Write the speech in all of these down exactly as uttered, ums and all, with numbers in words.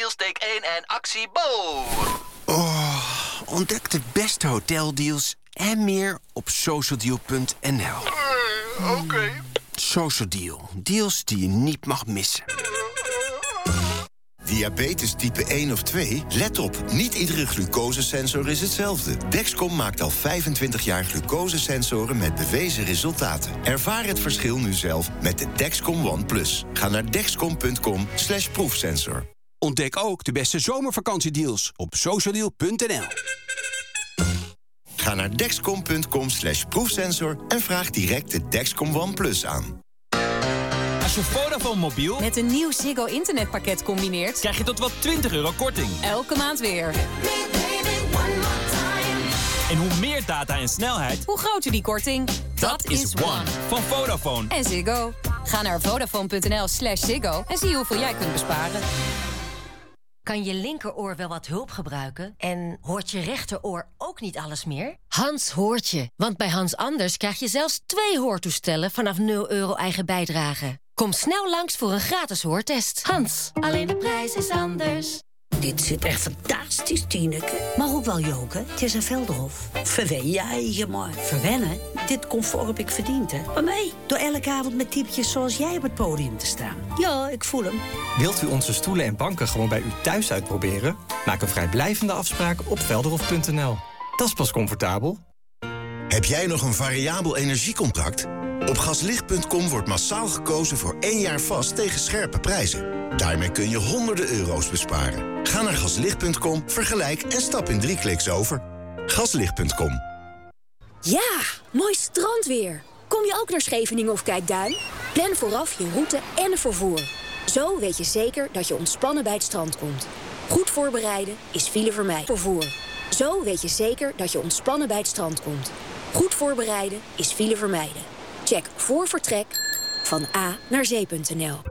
Deals, take één en actie, bo! Oh, ontdek de beste hoteldeals en meer op socialdeal punt n l. Uh, Oké. Okay. Socialdeal. Deals die je niet mag missen. Diabetes type één of twee? Let op, niet iedere glucosesensor is hetzelfde. Dexcom maakt al vijfentwintig jaar glucosesensoren met bewezen resultaten. Ervaar het verschil nu zelf met de Dexcom One Plus. Ga naar dexcom punt com slash proefsensor. Ontdek ook de beste zomervakantiedeals op socialdeal punt n l. Ga naar dexcom punt com slash proefsensor en vraag direct de Dexcom One Plus aan. Als je Vodafone mobiel met een nieuw Ziggo internetpakket combineert, krijg je tot wel twintig euro korting. Elke maand weer. En hoe meer data en snelheid, hoe groter die korting. Dat is One. Van Vodafone. En Ziggo. Ga naar vodafone punt n l slash Ziggo en zie hoeveel jij kunt besparen. Kan je linkeroor wel wat hulp gebruiken? En hoort je rechteroor ook niet alles meer? Hans hoort je. Want bij Hans Anders krijg je zelfs twee hoortoestellen vanaf nul euro eigen bijdrage. Kom snel langs voor een gratis hoortest. Hans, alleen de prijs is anders. Dit zit echt fantastisch, Tineke. Maar ook wel joken. Het is een Veldhof. Verwen jij maar. Verwennen? Dit comfort heb ik verdiend, hè. Maar nee, door elke avond met typetjes zoals jij op het podium te staan. Ja, ik voel hem. Wilt u onze stoelen en banken gewoon bij u thuis uitproberen? Maak een vrijblijvende afspraak op velderhof punt n l. Dat is pas comfortabel. Heb jij nog een variabel energiecontract? Op gaslicht punt com wordt massaal gekozen voor één jaar vast tegen scherpe prijzen. Daarmee kun je honderden euro's besparen. Ga naar gaslicht punt com, vergelijk en stap in drie kliks over. gaslicht punt com. Ja, mooi strandweer. Kom je ook naar Scheveningen of Kijkduin? Plan vooraf je route en het vervoer. Zo weet je zeker dat je ontspannen bij het strand komt. Goed voorbereiden is file vermijden. Vervoer. Zo weet je zeker dat je ontspannen bij het strand komt. Goed voorbereiden is file vermijden. Check voor vertrek van A naar zee punt n l.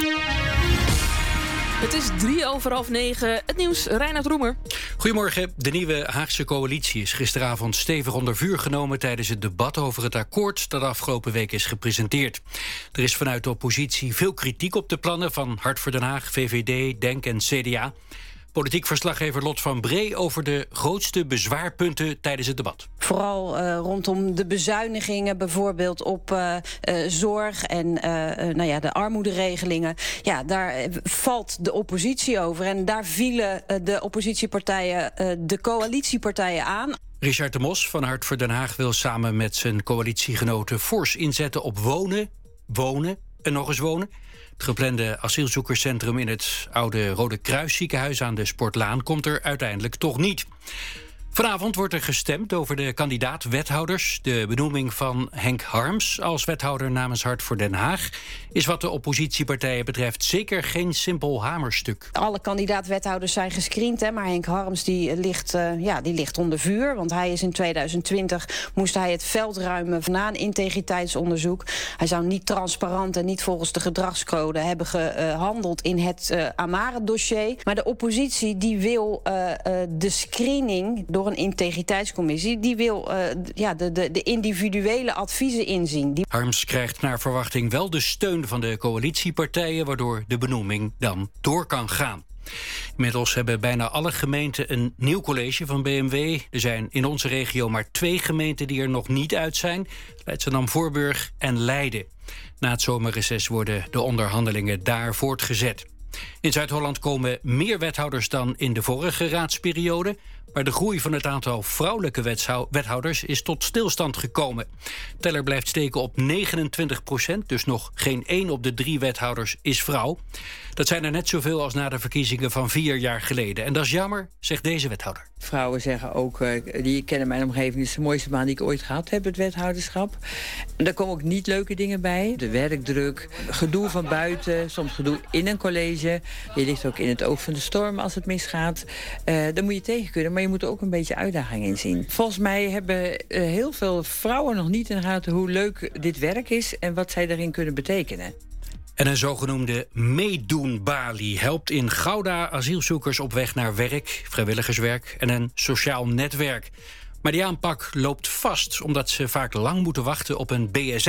Het is drie over half negen. Het nieuws, Reinoud Roemer. Goedemorgen. De nieuwe Haagse coalitie is gisteravond stevig onder vuur genomen tijdens het debat over het akkoord dat afgelopen week is gepresenteerd. Er is vanuit de oppositie veel kritiek op de plannen van Hart voor Den Haag, V V D, DENK en C D A. Politiek verslaggever Lot van Bree over de grootste bezwaarpunten tijdens het debat. Vooral uh, rondom de bezuinigingen, bijvoorbeeld op uh, uh, zorg en uh, uh, nou ja, de armoederegelingen. Ja, daar valt de oppositie over. En daar vielen uh, de oppositiepartijen, uh, de coalitiepartijen aan. Richard de Mos van Hart voor Den Haag wil samen met zijn coalitiegenoten fors inzetten op wonen, wonen en nog eens wonen. Het geplande asielzoekerscentrum in het oude Rode Kruisziekenhuis aan de Sportlaan komt er uiteindelijk toch niet. Vanavond wordt er gestemd over de kandidaat-wethouders. De benoeming van Henk Harms als wethouder namens Hart voor Den Haag is wat de oppositiepartijen betreft zeker geen simpel hamerstuk. Alle kandidaat-wethouders zijn gescreend, hè, maar Henk Harms die ligt, uh, ja, die ligt onder vuur. Want hij is in tweeduizend twintig moest hij het veld ruimen na een integriteitsonderzoek. Hij zou niet transparant en niet volgens de gedragscode hebben gehandeld in het uh, Amare-dossier. Maar de oppositie die wil uh, uh, de screening door een integriteitscommissie, die wil uh, ja, de, de, de individuele adviezen inzien. Die... Harms krijgt naar verwachting wel de steun van de coalitiepartijen, waardoor de benoeming dan door kan gaan. Inmiddels hebben bijna alle gemeenten een nieuw college van B M W. Er zijn in onze regio maar twee gemeenten die er nog niet uit zijn: Leidschendam-Voorburg en Leiden. Na het zomerreces worden de onderhandelingen daar voortgezet. In Zuid-Holland komen meer wethouders dan in de vorige raadsperiode, maar de groei van het aantal vrouwelijke wethouders is tot stilstand gekomen. Teller blijft steken op negenentwintig procent, dus nog geen één op de drie wethouders is vrouw. Dat zijn er net zoveel als na de verkiezingen van vier jaar geleden. En dat is jammer, zegt deze wethouder. Vrouwen zeggen ook, uh, die kennen mijn omgeving, het is de mooiste baan die ik ooit gehad heb, het wethouderschap. En daar komen ook niet leuke dingen bij. De werkdruk, gedoe van buiten, soms gedoe in een college. Je ligt ook in het oog van de storm als het misgaat. Uh, daar moet je tegen kunnen, maar je moet er ook een beetje uitdaging in zien. Volgens mij hebben uh, heel veel vrouwen nog niet in de gaten hoe leuk dit werk is en wat zij daarin kunnen betekenen. En een zogenoemde meedoen-balie helpt in Gouda asielzoekers op weg naar werk, vrijwilligerswerk en een sociaal netwerk. Maar die aanpak loopt vast omdat ze vaak lang moeten wachten op een B S N,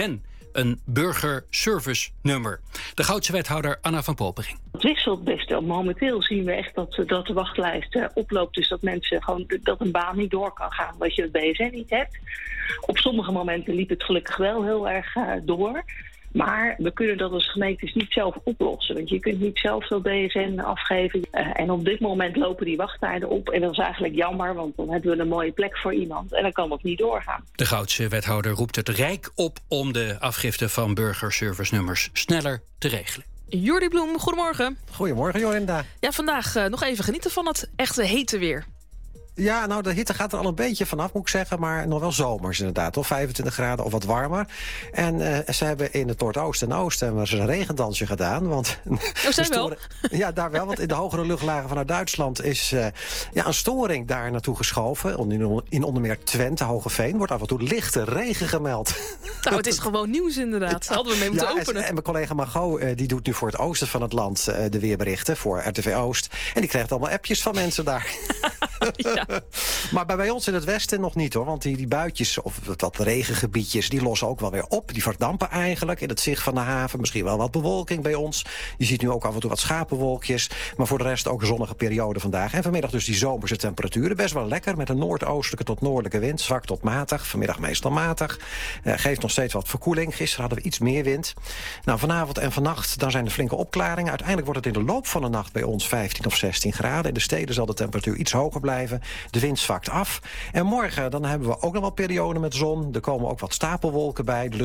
een burgerservice nummer. De Goudse wethouder Anna van Popering. Het wisselt best. Momenteel zien we echt dat, dat de wachtlijst uh, oploopt. Dus dat mensen gewoon dat een baan niet door kan gaan, omdat je het B S N niet hebt. Op sommige momenten liep het gelukkig wel heel erg uh, door. Maar we kunnen dat als gemeentes niet zelf oplossen. Want je kunt niet zelf zo'n B S N afgeven. Uh, en op dit moment lopen die wachttijden op. En dat is eigenlijk jammer, want dan hebben we een mooie plek voor iemand. En dan kan het niet doorgaan. De Goudse wethouder roept het Rijk op om de afgifte van burgerservice-nummers sneller te regelen. Jordi Bloem, goedemorgen. Goedemorgen, Jorinda. Ja, vandaag uh, nog even genieten van het echte hete weer. Ja, nou, de hitte gaat er al een beetje vanaf, moet ik zeggen. Maar nog wel zomers inderdaad, toch? vijfentwintig graden of wat warmer. En uh, ze hebben in het Noordoosten en Oosten hebben ze een regendansje gedaan. Want oh, zijn storing, wel? Ja, daar wel. Want in de hogere luchtlagen vanuit Duitsland is uh, ja, een storing daar naartoe geschoven. In, in onder meer Twente, Hogeveen, wordt af en toe lichte regen gemeld. Nou, het is gewoon nieuws inderdaad. Ja, hadden we mee moeten ja, openen. En mijn collega Margot, uh, die doet nu voor het oosten van het land uh, de weerberichten voor R T V Oost. En die krijgt allemaal appjes van mensen daar. Ja. Maar bij, bij ons in het westen nog niet hoor. Want die, die buitjes of wat regengebiedjes, die lossen ook wel weer op. Die verdampen eigenlijk in het zicht van de haven. Misschien wel wat bewolking bij ons. Je ziet nu ook af en toe wat schapenwolkjes. Maar voor de rest ook een zonnige periode vandaag. En vanmiddag dus die zomerse temperaturen. Best wel lekker met een noordoostelijke tot noordelijke wind. Zwak tot matig. Vanmiddag meestal matig. Uh, geeft nog steeds wat verkoeling. Gisteren hadden we iets meer wind. Nou, vanavond en vannacht dan zijn er flinke opklaringen. Uiteindelijk wordt het in de loop van de nacht bij ons vijftien of zestien graden. In de steden zal de temperatuur iets hoger blijven. De wind zwakt af. En morgen dan hebben we ook nog wel perioden met zon. Er komen ook wat stapelwolken bij. De